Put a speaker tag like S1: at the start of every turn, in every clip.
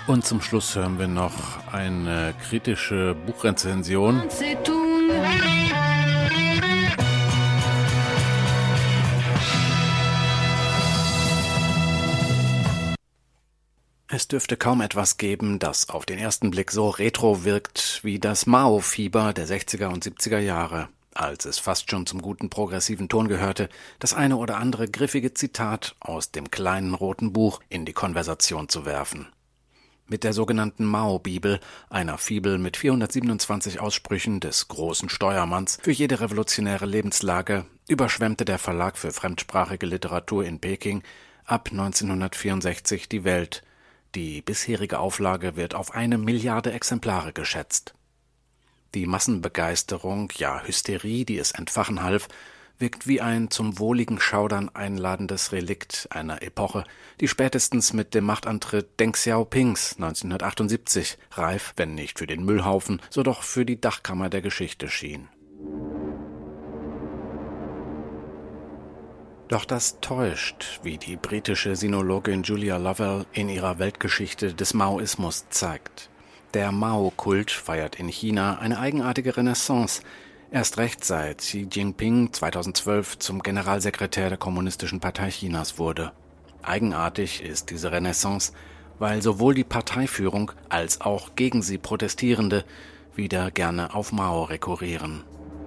S1: Und zum Schluss hören wir noch eine kritische Buchrezension. Es dürfte kaum etwas geben, das auf den ersten Blick so retro wirkt wie das Mao-Fieber der 60er und 70er Jahre, als es fast schon zum guten progressiven Ton gehörte, das eine oder andere griffige Zitat aus dem kleinen roten Buch in die Konversation zu werfen. Mit der sogenannten Mao-Bibel, einer Fibel mit 427 Aussprüchen des großen Steuermanns für jede revolutionäre Lebenslage, überschwemmte der Verlag für fremdsprachige Literatur in Peking ab 1964 die Welt. Die bisherige Auflage wird auf 1 Milliarde Exemplare geschätzt. Die Massenbegeisterung, ja Hysterie, die es entfachen half, wirkt wie ein zum wohligen Schaudern einladendes Relikt einer Epoche, die spätestens mit dem Machtantritt Deng Xiaopings 1978 reif, wenn nicht für den Müllhaufen, so doch für die Dachkammer der Geschichte schien. Doch das täuscht, wie die britische Sinologin Julia Lovell in ihrer Weltgeschichte des Maoismus zeigt. Der Mao-Kult feiert in China eine eigenartige Renaissance, erst recht seit Xi Jinping 2012 zum Generalsekretär der Kommunistischen Partei Chinas wurde. Eigenartig ist diese Renaissance, weil sowohl die Parteiführung als auch gegen sie Protestierende wieder gerne auf Mao rekurrieren.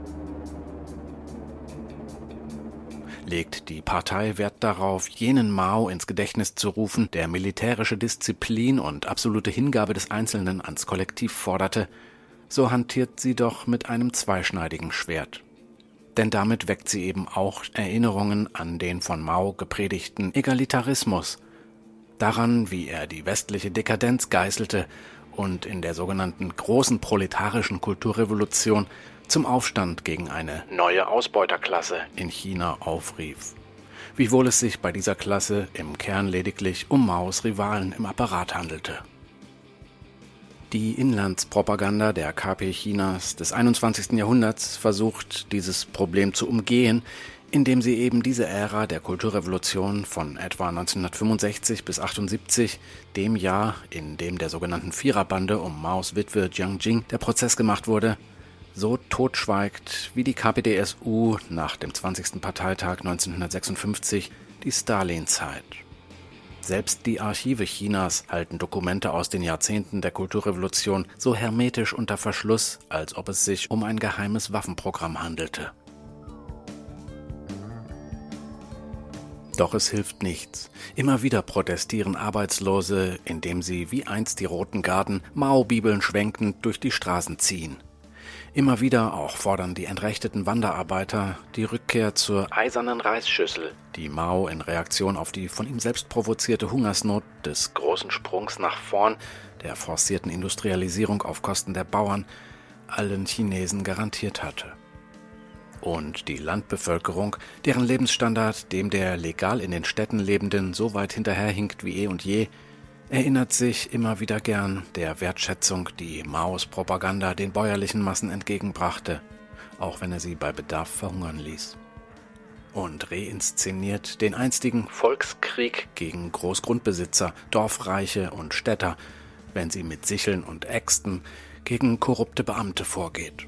S1: Legt die Partei Wert darauf, jenen Mao ins Gedächtnis zu rufen, der militärische Disziplin und absolute Hingabe des Einzelnen ans Kollektiv forderte, so hantiert sie doch mit einem zweischneidigen Schwert. Denn damit weckt sie eben auch Erinnerungen an den von Mao gepredigten Egalitarismus, daran, wie er die westliche Dekadenz geißelte und in der sogenannten großen proletarischen Kulturrevolution zum Aufstand gegen eine neue Ausbeuterklasse in China aufrief. Wiewohl es sich bei dieser Klasse im Kern lediglich um Maos Rivalen im Apparat handelte. Die Inlandspropaganda der KP Chinas des 21. Jahrhunderts versucht, dieses Problem zu umgehen, indem sie eben diese Ära der Kulturrevolution von etwa 1965 bis 1978, dem Jahr, in dem der sogenannten Viererbande um Maos Witwe Jiang Jing der Prozess gemacht wurde, so totschweigt wie die KPdSU nach dem 20. Parteitag 1956 die Stalin-Zeit. Selbst die Archive Chinas halten Dokumente aus den Jahrzehnten der Kulturrevolution so hermetisch unter Verschluss, als ob es sich um ein geheimes Waffenprogramm handelte. Doch es hilft nichts. Immer wieder protestieren Arbeitslose, indem sie wie einst die Roten Garden Mao-Bibeln schwenkend durch die Straßen ziehen. Immer wieder auch fordern die entrechteten Wanderarbeiter die Rückkehr zur eisernen Reisschüssel, die Mao in Reaktion auf die von ihm selbst provozierte Hungersnot des großen Sprungs nach vorn, der forcierten Industrialisierung auf Kosten der Bauern, allen Chinesen garantiert hatte. Und die Landbevölkerung, deren Lebensstandard dem der legal in den Städten Lebenden so weit hinterherhinkt wie eh und je, erinnert sich immer wieder gern der Wertschätzung, die Maos Propaganda den bäuerlichen Massen entgegenbrachte, auch wenn er sie bei Bedarf verhungern ließ. Und reinszeniert den einstigen Volkskrieg gegen Großgrundbesitzer, Dorfreiche und Städter, wenn sie mit Sicheln und Äxten gegen korrupte Beamte vorgeht.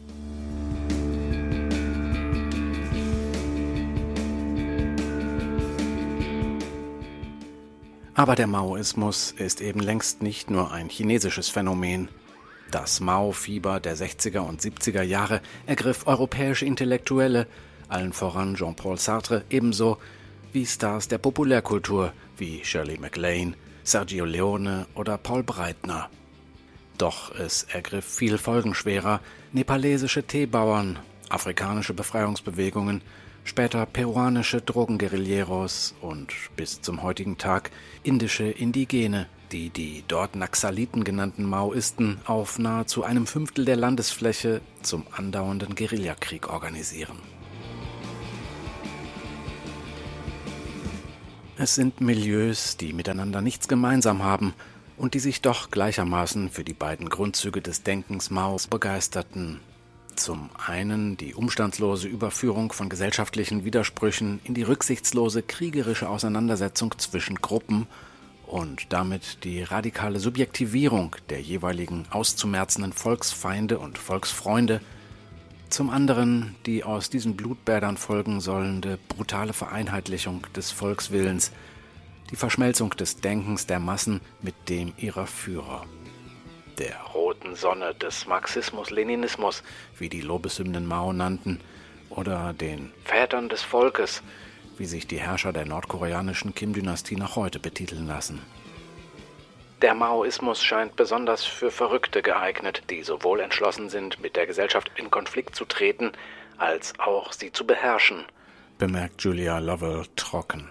S1: Aber der Maoismus ist eben längst nicht nur ein chinesisches Phänomen. Das Mao-Fieber der 60er und 70er Jahre ergriff europäische Intellektuelle, allen voran Jean-Paul Sartre, ebenso wie Stars der Populärkultur wie Shirley MacLaine, Sergio Leone oder Paul Breitner. Doch es ergriff viel folgenschwerer nepalesische Teebauern, afrikanische Befreiungsbewegungen, später peruanische Drogenguerilleros und bis zum heutigen Tag indische Indigene, die die dort Naxaliten genannten Maoisten auf nahezu einem Fünftel der Landesfläche zum andauernden Guerillakrieg organisieren. Es sind Milieus, die miteinander nichts gemeinsam haben und die sich doch gleichermaßen für die beiden Grundzüge des Denkens Maos begeisterten. Zum einen die umstandslose Überführung von gesellschaftlichen Widersprüchen in die rücksichtslose kriegerische Auseinandersetzung zwischen Gruppen und damit die radikale Subjektivierung der jeweiligen auszumerzenden Volksfeinde und Volksfreunde, zum anderen die aus diesen Blutbädern folgen sollende brutale Vereinheitlichung des Volkswillens, die Verschmelzung des Denkens der Massen mit dem ihrer Führer. Der roten Sonne des Marxismus-Leninismus, wie die Lobeshymnen Mao nannten, oder den Vätern des Volkes, wie sich die Herrscher der nordkoreanischen Kim-Dynastie noch heute betiteln lassen. Der Maoismus scheint besonders für Verrückte geeignet, die sowohl entschlossen sind, mit der Gesellschaft in Konflikt zu treten, als auch sie zu beherrschen, bemerkt Julia Lovell trocken.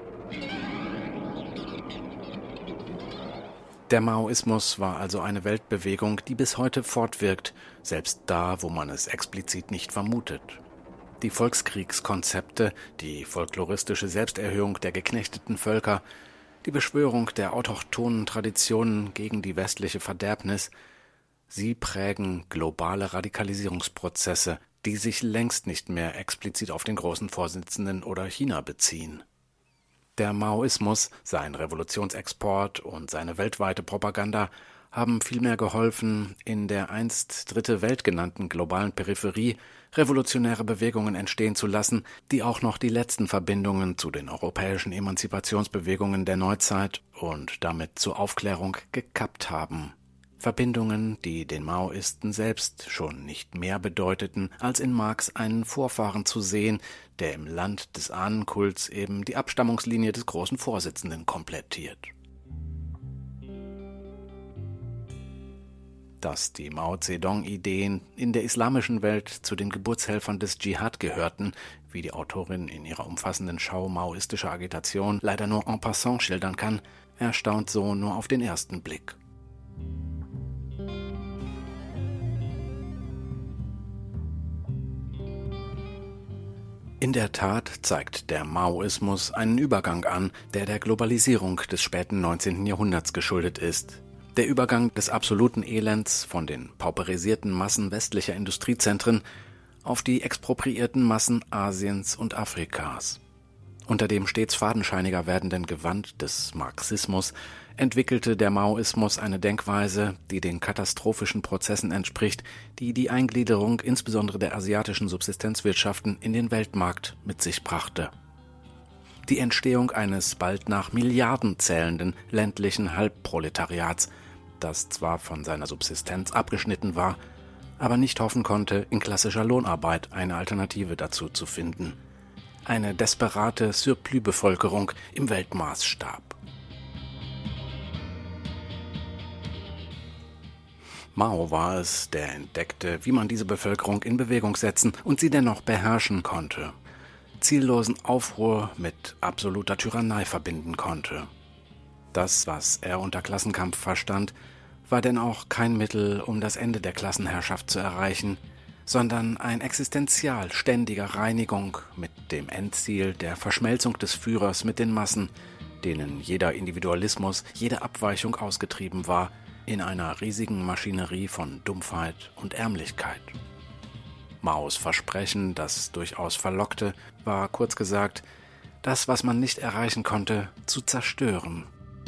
S1: Der Maoismus war also eine Weltbewegung, die bis heute fortwirkt, selbst da, wo man es explizit nicht vermutet. Die Volkskriegskonzepte, die folkloristische Selbsterhöhung der geknechteten Völker, die Beschwörung der autochthonen Traditionen gegen die westliche Verderbnis, sie prägen globale Radikalisierungsprozesse, die sich längst nicht mehr explizit auf den großen Vorsitzenden oder China beziehen. Der Maoismus, sein Revolutionsexport und seine weltweite Propaganda haben vielmehr geholfen, in der einst Dritte Welt genannten globalen Peripherie revolutionäre Bewegungen entstehen zu lassen, die auch noch die letzten Verbindungen zu den europäischen Emanzipationsbewegungen der Neuzeit und damit zur Aufklärung gekappt haben. Verbindungen, die den Maoisten selbst schon nicht mehr bedeuteten, als in Marx einen Vorfahren zu sehen, der im Land des Ahnenkults eben die Abstammungslinie des großen Vorsitzenden komplettiert. Dass die Mao-Zedong-Ideen in der islamischen Welt zu den Geburtshelfern des Dschihad gehörten, wie die Autorin in ihrer umfassenden Schau maoistischer Agitation leider nur en passant schildern kann, erstaunt so nur auf den ersten Blick. In der Tat zeigt der Maoismus einen Übergang an, der der Globalisierung des späten 19. Jahrhunderts geschuldet ist. Der Übergang des absoluten Elends von den pauperisierten Massen westlicher Industriezentren auf die expropriierten Massen Asiens und Afrikas. Unter dem stets fadenscheiniger werdenden Gewand des Marxismus entwickelte der Maoismus eine Denkweise, die den katastrophischen Prozessen entspricht, die die Eingliederung insbesondere der asiatischen Subsistenzwirtschaften in den Weltmarkt mit sich brachte. Die Entstehung eines bald nach Milliarden zählenden ländlichen Halbproletariats, das zwar von seiner Subsistenz abgeschnitten war, aber nicht hoffen konnte, in klassischer Lohnarbeit eine Alternative dazu zu finden. Eine desperate Surplus-Bevölkerung im Weltmaßstab. Mao war es, der entdeckte, wie man diese Bevölkerung in Bewegung setzen und sie dennoch beherrschen konnte, ziellosen Aufruhr mit absoluter Tyrannei verbinden konnte. Das, was er unter Klassenkampf verstand, war denn auch kein Mittel, um das Ende der Klassenherrschaft zu erreichen, sondern ein Existenzial ständiger Reinigung mit dem Endziel der Verschmelzung des Führers mit den Massen, denen jeder Individualismus, jede Abweichung ausgetrieben war, in einer riesigen Maschinerie von Dumpfheit und Ärmlichkeit. Maos Versprechen, das durchaus verlockte, war kurz gesagt, das, was man nicht erreichen konnte, zu zerstören.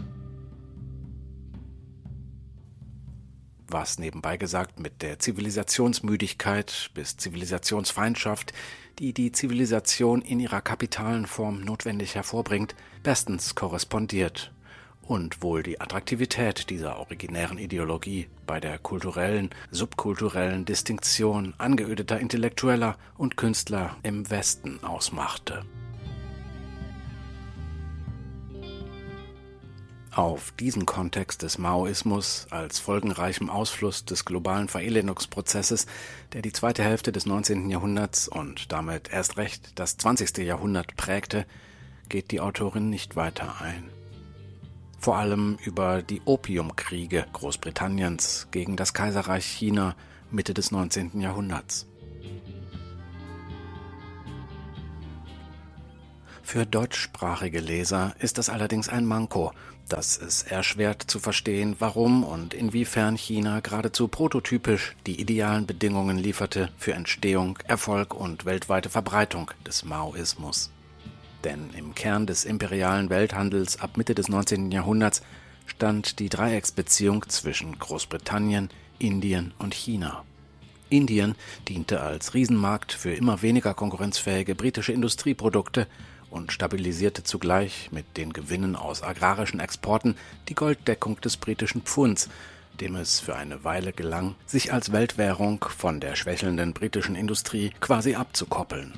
S1: Was nebenbei gesagt mit der Zivilisationsmüdigkeit bis Zivilisationsfeindschaft, die die Zivilisation in ihrer kapitalen Form notwendig hervorbringt, bestens korrespondiert und wohl die Attraktivität dieser originären Ideologie bei der kulturellen, subkulturellen Distinktion angeödeter Intellektueller und Künstler im Westen ausmachte. Auf diesen Kontext des Maoismus als folgenreichem Ausfluss des globalen Verelendungsprozesses, der die zweite Hälfte des 19. Jahrhunderts und damit erst recht das 20. Jahrhundert prägte, geht die Autorin nicht weiter ein. Vor allem über die Opiumkriege Großbritanniens gegen das Kaiserreich China Mitte des 19. Jahrhunderts. Für deutschsprachige Leser ist das allerdings ein Manko, dass es erschwert zu verstehen, warum und inwiefern China geradezu prototypisch die idealen Bedingungen lieferte für Entstehung, Erfolg und weltweite Verbreitung des Maoismus. Denn im Kern des imperialen Welthandels ab Mitte des 19. Jahrhunderts stand die Dreiecksbeziehung zwischen Großbritannien, Indien und China. Indien diente als Riesenmarkt für immer weniger konkurrenzfähige britische Industrieprodukte und stabilisierte zugleich mit den Gewinnen aus agrarischen Exporten die Golddeckung des britischen Pfunds, dem es für eine Weile gelang, sich als Weltwährung von der schwächelnden britischen Industrie quasi abzukoppeln.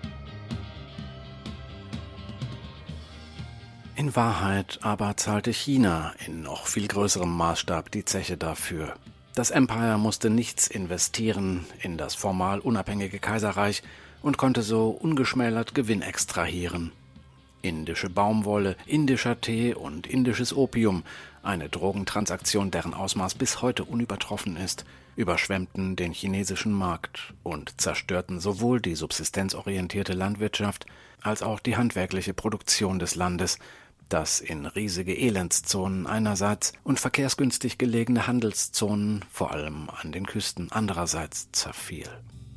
S1: In Wahrheit aber zahlte China in noch viel größerem Maßstab die Zeche dafür. Das Empire musste nichts investieren in das formal unabhängige Kaiserreich und konnte so ungeschmälert Gewinn extrahieren. Indische Baumwolle, indischer Tee und indisches Opium, eine Drogentransaktion, deren Ausmaß bis heute unübertroffen ist, überschwemmten den chinesischen Markt und zerstörten sowohl die subsistenzorientierte Landwirtschaft als auch die handwerkliche Produktion des Landes, das in riesige Elendszonen einerseits und verkehrsgünstig gelegene Handelszonen, vor allem an den Küsten, andererseits zerfiel.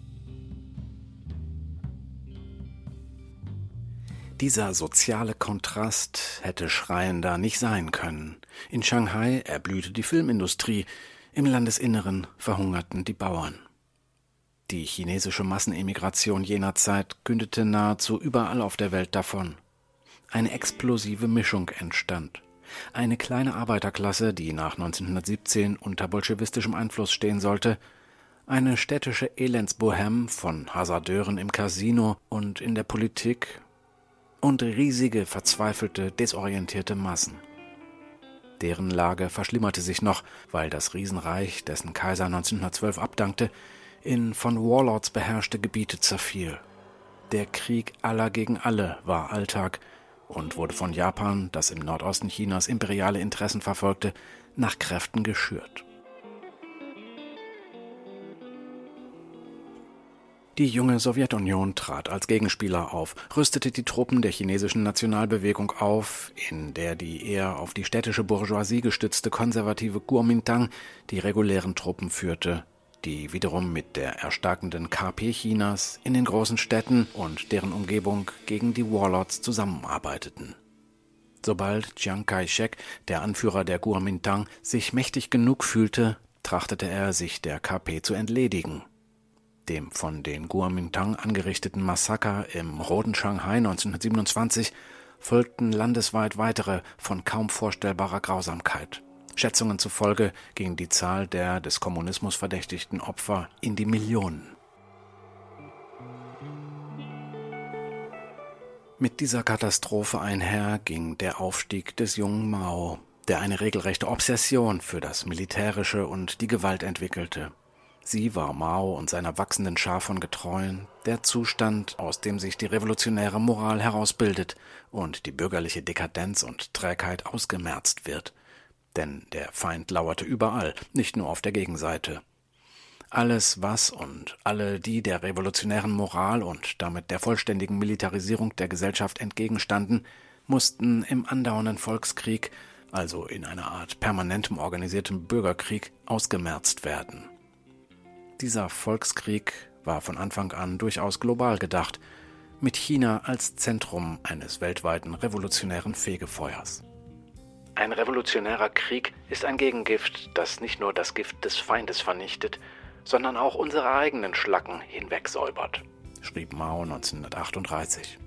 S1: Dieser soziale Kontrast hätte schreiender nicht sein können. In Shanghai erblühte die Filmindustrie, im Landesinneren verhungerten die Bauern. Die chinesische Massenemigration jener Zeit kündete nahezu überall auf der Welt davon. Eine explosive Mischung entstand. Eine kleine Arbeiterklasse, die nach 1917 unter bolschewistischem Einfluss stehen sollte, eine städtische Elendsbohème von Hasardeuren im Casino und in der Politik und riesige, verzweifelte, desorientierte Massen. Deren Lage verschlimmerte sich noch, weil das Riesenreich, dessen Kaiser 1912 abdankte, in von Warlords beherrschte Gebiete zerfiel. Der Krieg aller gegen alle war Alltag und wurde von Japan, das im Nordosten Chinas imperiale Interessen verfolgte, nach Kräften geschürt. Die junge Sowjetunion trat als Gegenspieler auf, rüstete die Truppen der chinesischen Nationalbewegung auf, in der die eher auf die städtische Bourgeoisie gestützte konservative Kuomintang die regulären Truppen führte, die wiederum mit der erstarkenden KP Chinas in den großen Städten und deren Umgebung gegen die Warlords zusammenarbeiteten. Sobald Chiang Kai-shek, der Anführer der Kuomintang, sich mächtig genug fühlte, trachtete er, sich der KP zu entledigen. Dem von den Kuomintang angerichteten Massaker im Roten Shanghai 1927 folgten landesweit weitere von kaum vorstellbarer Grausamkeit. Schätzungen zufolge ging die Zahl der des Kommunismus verdächtigten Opfer in die Millionen. Mit dieser Katastrophe einher ging der Aufstieg des jungen Mao, der eine regelrechte Obsession für das Militärische und die Gewalt entwickelte. Sie war Mao und seiner wachsenden Schar von Getreuen der Zustand, aus dem sich die revolutionäre Moral herausbildet und die bürgerliche Dekadenz und Trägheit ausgemerzt wird. Denn der Feind lauerte überall, nicht nur auf der Gegenseite. Alles, was und alle, die der revolutionären Moral und damit der vollständigen Militarisierung der Gesellschaft entgegenstanden, mussten im andauernden Volkskrieg, also in einer Art permanentem organisiertem Bürgerkrieg, ausgemerzt werden. Dieser Volkskrieg war von Anfang an durchaus global gedacht, mit China als Zentrum eines weltweiten revolutionären Fegefeuers. Ein revolutionärer Krieg ist ein Gegengift, das nicht nur das Gift des Feindes vernichtet, sondern auch unsere eigenen Schlacken hinwegsäubert, schrieb Mao 1938.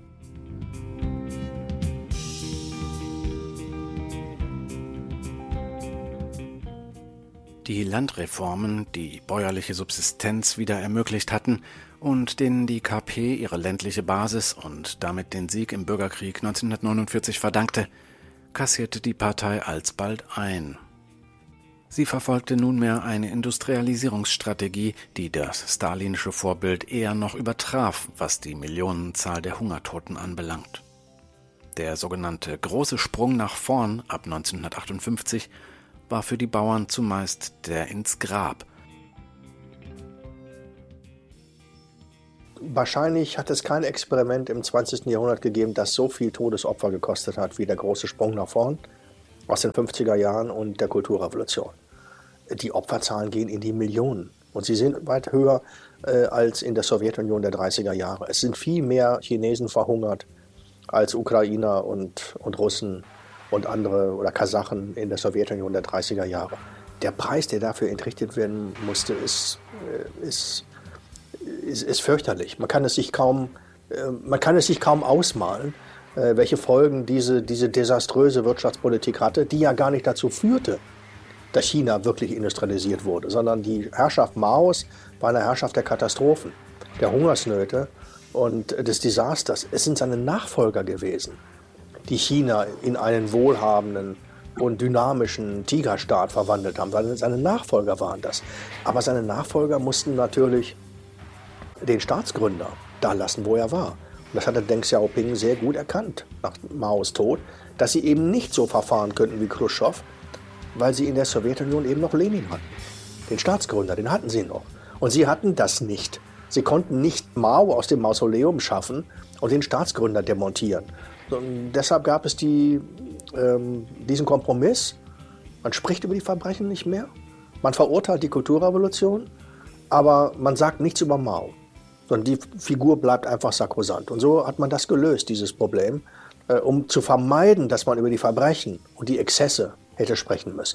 S1: Die Landreformen, die bäuerliche Subsistenz wieder ermöglicht hatten und denen die KP ihre ländliche Basis und damit den Sieg im Bürgerkrieg 1949 verdankte, kassierte die Partei alsbald ein. Sie verfolgte nunmehr eine Industrialisierungsstrategie, die das stalinische Vorbild eher noch übertraf, was die Millionenzahl der Hungertoten anbelangt. Der sogenannte große Sprung nach vorn ab 1958 war für die Bauern zumeist der ins Grab.
S2: Wahrscheinlich hat es kein Experiment im 20. Jahrhundert gegeben, das so viel Todesopfer gekostet hat wie der große Sprung nach vorn aus den 50er Jahren und der Kulturrevolution. Die Opferzahlen gehen in die Millionen und sie sind weit höher als in der Sowjetunion der 30er Jahre. Es sind viel mehr Chinesen verhungert als Ukrainer und Russen und andere oder Kasachen in der Sowjetunion der 30er Jahre. Der Preis, der dafür entrichtet werden musste, ist fürchterlich. Man kann es sich kaum ausmalen, welche Folgen diese desaströse Wirtschaftspolitik hatte, die ja gar nicht dazu führte, dass China wirklich industrialisiert wurde, sondern die Herrschaft Maos war eine Herrschaft der Katastrophen, der Hungersnöte und des Desasters. Es sind seine Nachfolger gewesen, die China in einen wohlhabenden und dynamischen Tigerstaat verwandelt haben. Seine Nachfolger waren das. Aber seine Nachfolger mussten natürlich den Staatsgründer da lassen, wo er war. Und das hatte Deng Xiaoping sehr gut erkannt nach Maos Tod, dass sie eben nicht so verfahren könnten wie Khrushchev, weil sie in der Sowjetunion eben noch Lenin hatten. Den Staatsgründer, den hatten sie noch. Und sie hatten das nicht. Sie konnten nicht Mao aus dem Mausoleum schaffen und den Staatsgründer demontieren. Und deshalb gab es diesen Kompromiss. Man spricht über die Verbrechen nicht mehr. Man verurteilt die Kulturrevolution, aber man sagt nichts über Mao. Sondern die Figur bleibt einfach sakrosant. Und so hat man das gelöst, dieses Problem, um zu vermeiden, dass man über die Verbrechen und die Exzesse hätte sprechen müssen.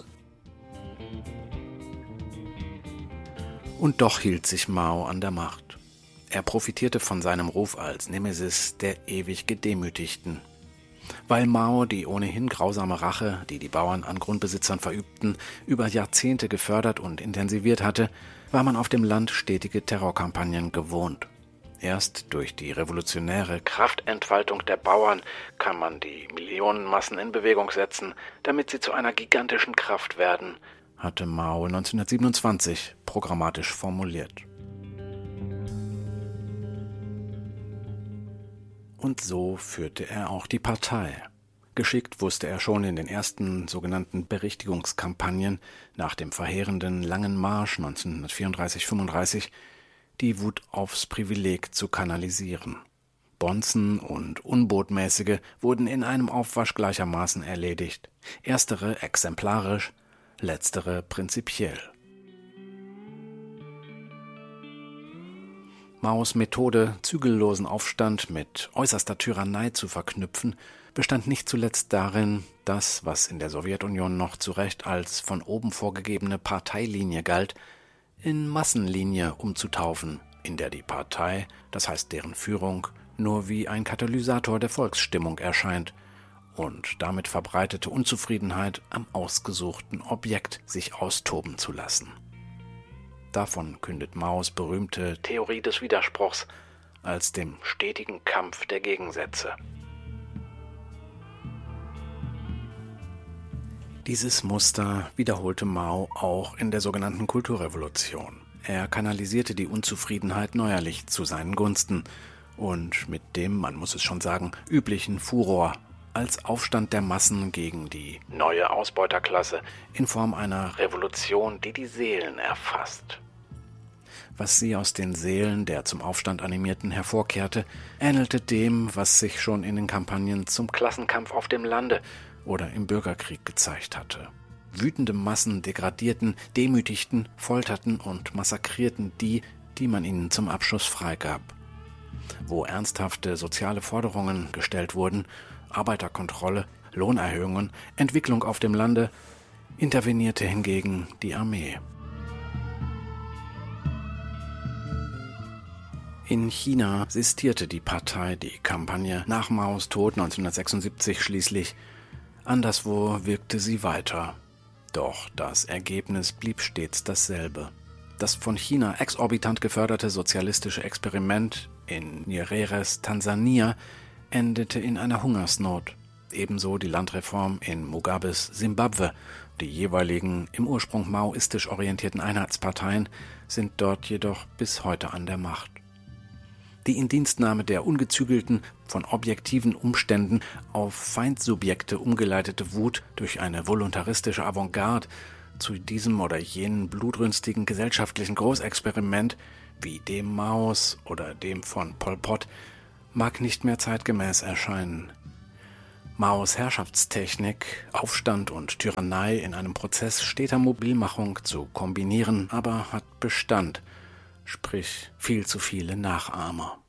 S1: Und doch hielt sich Mao an der Macht. Er profitierte von seinem Ruf als Nemesis der ewig Gedemütigten. Weil Mao die ohnehin grausame Rache, die die Bauern an Grundbesitzern verübten, über Jahrzehnte gefördert und intensiviert hatte, war man auf dem Land stetige Terrorkampagnen gewohnt. Erst durch die revolutionäre Kraftentfaltung der Bauern kann man die Millionenmassen in Bewegung setzen, damit sie zu einer gigantischen Kraft werden, hatte Mao 1927 programmatisch formuliert. Und so führte er auch die Partei. Geschickt wusste er schon in den ersten sogenannten Berichtigungskampagnen nach dem verheerenden Langen Marsch 1934-35 die Wut aufs Privileg zu kanalisieren. Bonzen und Unbotmäßige wurden in einem Aufwasch gleichermaßen erledigt, erstere exemplarisch, letztere prinzipiell. Maos Methode, zügellosen Aufstand mit äußerster Tyrannei zu verknüpfen, bestand nicht zuletzt darin, das, was in der Sowjetunion noch zu Recht als von oben vorgegebene Parteilinie galt, in Massenlinie umzutaufen, in der die Partei, das heißt deren Führung, nur wie ein Katalysator der Volksstimmung erscheint und damit verbreitete Unzufriedenheit am ausgesuchten Objekt sich austoben zu lassen. Davon kündet Maos berühmte Theorie des Widerspruchs als dem stetigen Kampf der Gegensätze. Dieses Muster wiederholte Mao auch in der sogenannten Kulturrevolution. Er kanalisierte die Unzufriedenheit neuerlich zu seinen Gunsten und mit dem, man muss es schon sagen, üblichen Furor als Aufstand der Massen gegen die neue Ausbeuterklasse in Form einer Revolution, die die Seelen erfasst. Was sie aus den Seelen der zum Aufstand Animierten hervorkehrte, ähnelte dem, was sich schon in den Kampagnen zum Klassenkampf auf dem Lande oder im Bürgerkrieg gezeigt hatte. Wütende Massen degradierten, demütigten, folterten und massakrierten die man ihnen zum Abschuss freigab. Wo ernsthafte soziale Forderungen gestellt wurden, Arbeiterkontrolle, Lohnerhöhungen, Entwicklung auf dem Lande, intervenierte hingegen die Armee. In China sistierte die Partei die Kampagne nach Maos Tod 1976 schließlich. Anderswo wirkte sie weiter. Doch das Ergebnis blieb stets dasselbe. Das von China exorbitant geförderte sozialistische Experiment in Nyereres, Tansania, endete in einer Hungersnot. Ebenso die Landreform in Mugabes Simbabwe. Die jeweiligen im Ursprung maoistisch orientierten Einheitsparteien sind dort jedoch bis heute an der Macht. Die Indienstnahme der ungezügelten, von objektiven Umständen auf Feindsubjekte umgeleitete Wut durch eine voluntaristische Avantgarde zu diesem oder jenem blutrünstigen gesellschaftlichen Großexperiment wie dem Maos oder dem von Pol Pot mag nicht mehr zeitgemäß erscheinen. Maos Herrschaftstechnik, Aufstand und Tyrannei in einem Prozess steter Mobilmachung zu kombinieren, aber hat Bestand, sprich viel zu viele Nachahmer.